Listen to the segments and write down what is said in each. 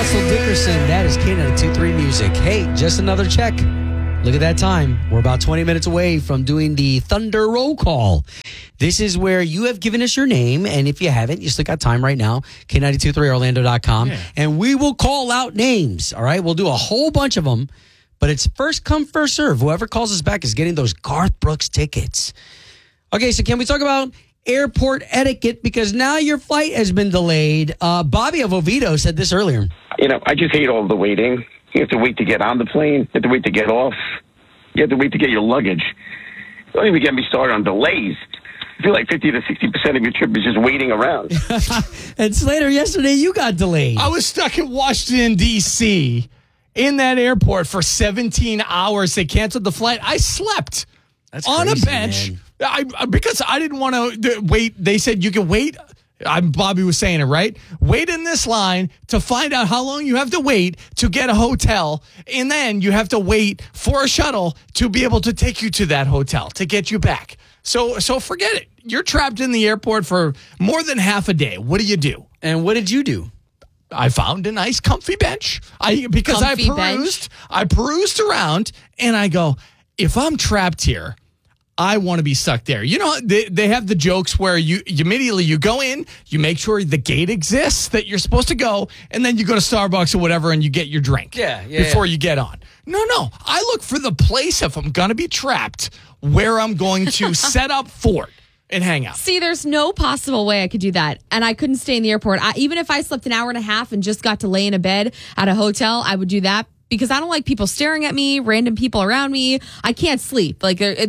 Russell Dickerson. That is K92.3 Music. Hey, just another check. Look at that time. We're about 20 minutes away from doing the Thunder Roll Call. This is where you have given us your name, and if you haven't, you still got time right now, K923Orlando.com, and we will call out names, all right? We'll do a whole bunch of them, but it's first come, first serve. Whoever calls us back is getting those Garth Brooks tickets. Okay, so can we talk about airport etiquette, because now your flight has been delayed? Bobby of Oviedo said this earlier. I just hate all the waiting. You have to wait to get on the plane. You have to wait to get off. You have to wait to get your luggage. Don't even get me started on delays. I feel like 50 to 60% of your trip is just waiting around. And Slater, yesterday you got delayed. I was stuck in Washington, D.C. in that airport for 17 hours. They canceled the flight. I slept on a bench because I didn't want to wait. They said you can wait. Bobby was saying it, right? Wait in this line to find out how long you have to wait to get a hotel, and then you have to wait for a shuttle to be able to take you to that hotel to get you back. So forget it. You're trapped in the airport for more than half a day. What do you do? And what did you do? I found a nice comfy bench. I perused around, and I go, if I'm trapped here, I want to be stuck there. You know, they have the jokes where you immediately you go in, you make sure the gate exists that you're supposed to go, and then you go to Starbucks or whatever and you get your drink before you get on. No. I look for the place, if I'm going to be trapped, where I'm going to set up fort and hang out. See, there's no possible way I could do that. And I couldn't stay in the airport. Even if I slept an hour and a half and just got to lay in a bed at a hotel, I would do that. Because I don't like people staring at me, random people around me. I can't sleep.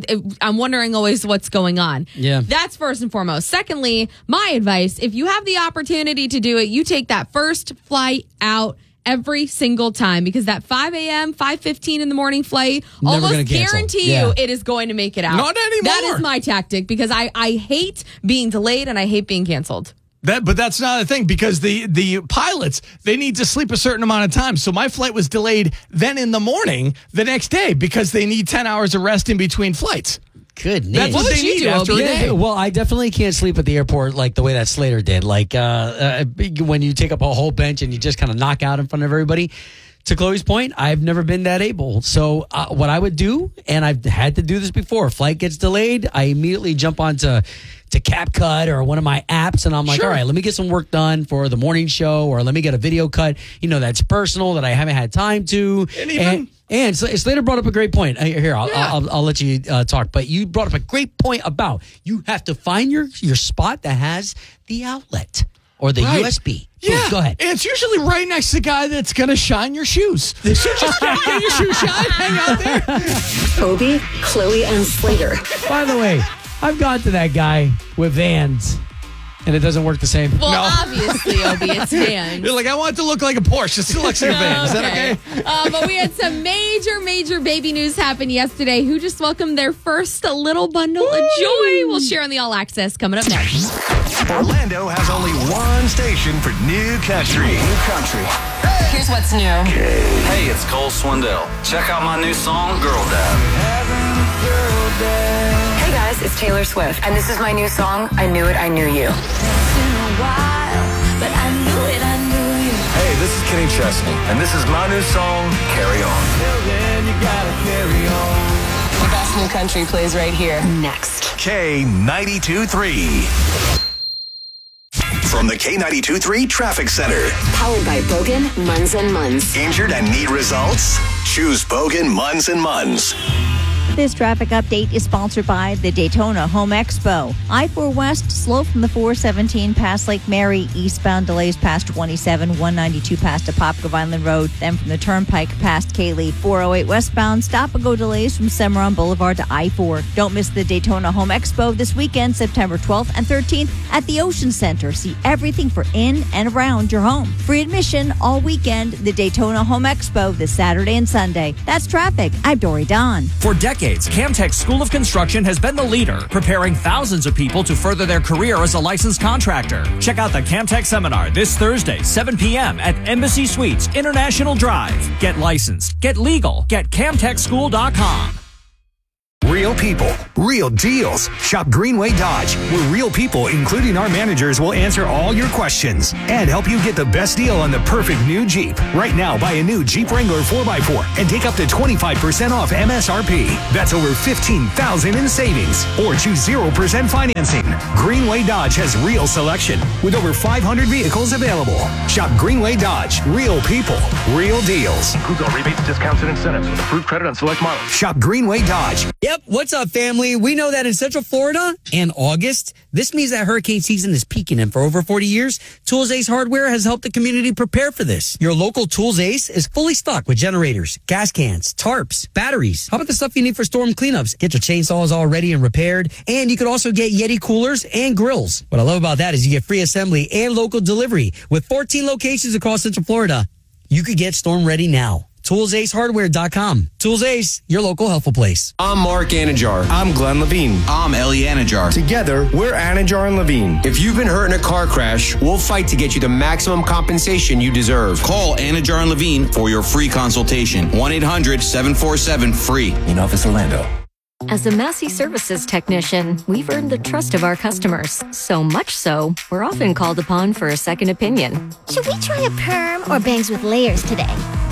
I'm wondering always what's going on. Yeah. That's first and foremost. Secondly, my advice, if you have the opportunity to do it, you take that first flight out every single time. Because that 5 a.m., 5:15 in the morning flight, almost guarantee you it is going to make it out. Not anymore. That is my tactic because I hate being delayed and I hate being canceled. But that's not a thing because the pilots, they need to sleep a certain amount of time. So my flight was delayed then in the morning the next day because they need 10 hours of rest in between flights. Goodness. That's what they need after a day. Well, I definitely can't sleep at the airport like the way that Slater did. Like when you take up a whole bench and you just kind of knock out in front of everybody. To Chloe's point, I've never been that able. So what I would do, and I've had to do this before, flight gets delayed, I immediately jump onto CapCut or one of my apps, and I'm like, all right, let me get some work done for the morning show, or let me get a video cut, that's personal that I haven't had time to. And Slater brought up a great point. Here, I'll let you talk. But you brought up a great point about you have to find your spot that has the outlet or the USB. Yeah, go ahead. And it's usually right next to the guy that's going to shine your shoes. Just get your shoes shine, hang out there. Obi, Chloe, and Slater. By the way, I've gone to that guy with Vans, and it doesn't work the same. Well, obviously, Obi, it's Vans. You're like, I want it to look like a Porsche. It still looks like a Vans. Is that okay? But we had some major baby news happen yesterday. Who just welcomed their first little bundle of joy? We'll share on the All Access coming up next. Orlando has only one station for new country. Here's what's new. Hey, it's Cole Swindell. Check out my new song, Girl Dad. Hey guys, it's Taylor Swift, and this is my new song, I Knew It, I Knew You. Hey, this is Kenny Chesney, and this is my new song, Carry On. The best new country plays right here. Next. K92.3. From the K92.3 Traffic Center. Powered by Bogan, Munz & Munz. Injured and need results? Choose Bogan, Munz & Munz. This traffic update is sponsored by the Daytona Home Expo. I-4 West, slow from the 417 past Lake Mary, eastbound delays past 27, 192 past Apopka Vineland Road, then from the Turnpike past Cayley, 408 westbound, stop-and-go delays from Cimarron Boulevard to I-4. Don't miss the Daytona Home Expo this weekend, September 12th and 13th at the Ocean Center. See everything for in and around your home. Free admission all weekend, the Daytona Home Expo this Saturday and Sunday. That's traffic. I'm Dory Don. For decades, Camtech School of Construction has been the leader, preparing thousands of people to further their career as a licensed contractor. Check out the Camtech Seminar this Thursday, 7 p.m. at Embassy Suites, International Drive. Get licensed, get legal, get CamtechSchool.com. Real people, real deals. Shop Greenway Dodge, where real people, including our managers, will answer all your questions and help you get the best deal on the perfect new Jeep. Right now, buy a new Jeep Wrangler 4x4 and take up to 25% off MSRP. That's over $15,000 in savings. Or choose 0% financing. Greenway Dodge has real selection with over 500 vehicles available. Shop Greenway Dodge. Real people, real deals. Includes all rebates, discounts, and incentives with approved credit on select models. Shop Greenway Dodge. Yep. What's up, family? We know that in Central Florida in August, this means that hurricane season is peaking. And for over 40 years, Tools Ace Hardware has helped the community prepare for this. Your local Tools Ace is fully stocked with generators, gas cans, tarps, batteries. How about the stuff you need for storm cleanups? Get your chainsaws all ready and repaired. And you can also get Yeti coolers and grills. What I love about that is you get free assembly and local delivery. With 14 locations across Central Florida, you could get storm ready now. ToolsAceHardware.com. Tools Ace, your local helpful place. I'm Mark Anajar. I'm Glenn Levine. I'm Ellie Anajar. Together, we're Anajar and Levine. If you've been hurt in a car crash, we'll fight to get you the maximum compensation you deserve. Call Anajar and Levine for your free consultation. 1-800-747-FREE. In Office Orlando. As a Massey Services technician, we've earned the trust of our customers. So much so, we're often called upon for a second opinion. Should we try a perm or bangs with layers today?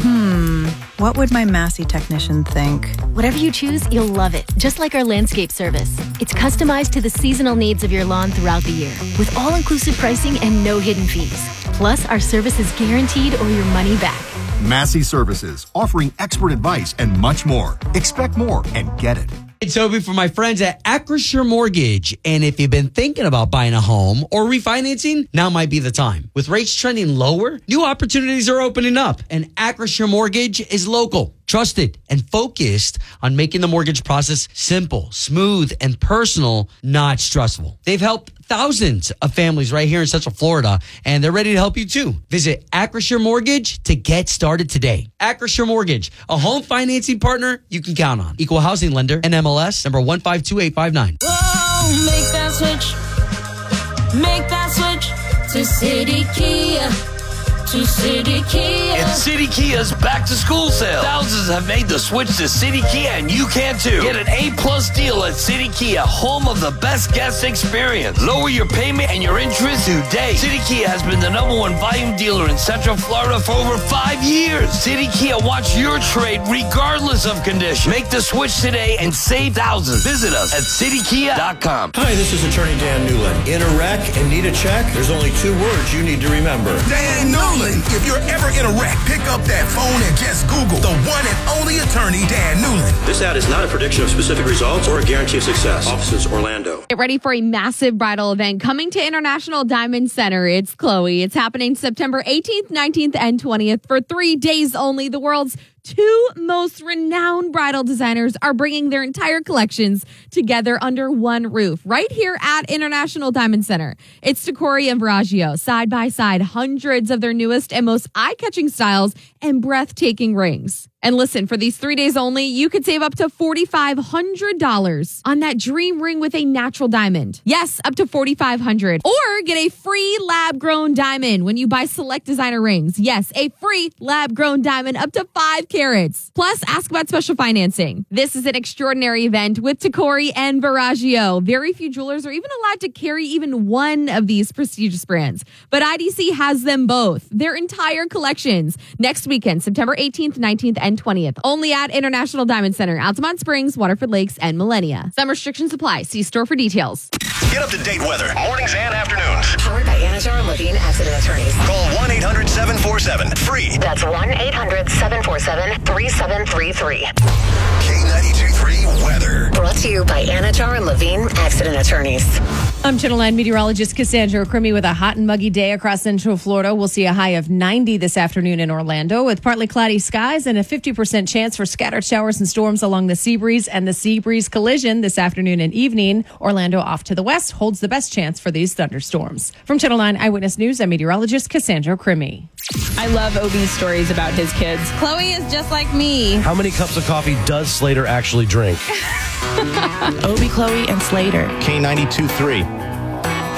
What would my Massey technician think? Whatever you choose, you'll love it. Just like our landscape service. It's customized to the seasonal needs of your lawn throughout the year, with all-inclusive pricing and no hidden fees. Plus, our service is guaranteed or your money back. Massey Services, offering expert advice and much more. Expect more and get it. It's Toby for my friends at Acrisure Mortgage. And if you've been thinking about buying a home or refinancing, now might be the time. With rates trending lower, new opportunities are opening up. And Acrisure Mortgage is local, trusted, and focused on making the mortgage process simple, smooth, and personal, not stressful. They've helped thousands of families right here in Central Florida, and they're ready to help you too. Visit Acrisure Mortgage to get started today. Acrisure Mortgage, a home financing partner you can count on. Equal housing lender, NMLS, number 152859. Whoa, make that switch to City Kia. To City Kia. It's City Kia's back to school sale. Thousands have made the switch to City Kia, and you can too. Get an A+ deal at City Kia, home of the best guest experience. Lower your payment and your interest today. City Kia has been the #1 volume dealer in Central Florida for over 5 years. City Kia wants your trade regardless of condition. Make the switch today and save thousands. Visit us at citykia.com. Hi, this is attorney Dan Newland. In a wreck and need a check? There's only 2 words you need to remember. Dan Newland. If you're ever in a wreck, pick up that phone and just Google the one and only attorney, Dan Newland. This ad is not a prediction of specific results or a guarantee of success. Offices, Orlando. Get ready for a massive bridal event coming to International Diamond Center. It's Chloe. It's happening September 18th, 19th, and 20th for 3 days only. The world's 2 most renowned bridal designers are bringing their entire collections together under one roof right here at International Diamond Center. It's Tacori and Verragio, side by side, hundreds of their newest and most eye-catching styles and breathtaking rings. And listen, for these 3 days only, you could save up to $4,500 on that dream ring with a natural diamond. Yes, up to $4,500. Or get a free lab-grown diamond when you buy select designer rings. Yes, a free lab-grown diamond up to 5 carats. Plus, ask about special financing. This is an extraordinary event with Tacori and Verragio. Very few jewelers are even allowed to carry even one of these prestigious brands. But IDC has them both, their entire collections. Next weekend, September 18th, 19th, and 20th. Only at International Diamond Center, Altamont Springs, Waterford Lakes, and Millenia. Some restrictions apply. See store for details. Get up-to-date weather, mornings and afternoons. Powered by Anajar and Levine Accident Attorneys. Call 1-800-747-FREE. That's 1-800-747-3733. K92.3 weather. Brought to you by Anajar and Levine Accident Attorneys. I'm Channel 9 meteorologist Cassandra Crimi with a hot and muggy day across Central Florida. We'll see a high of 90 this afternoon in Orlando with partly cloudy skies and a 50% chance for scattered showers and storms along the Seabreeze and the Seabreeze collision this afternoon and evening. Orlando off to the west holds the best chance for these thunderstorms. From Channel 9 Eyewitness News, I'm meteorologist Cassandra Crimi. I love Obi's stories about his kids. Chloe is just like me. How many cups of coffee does Slater actually drink? Obi, Chloe, and Slater. K92.3.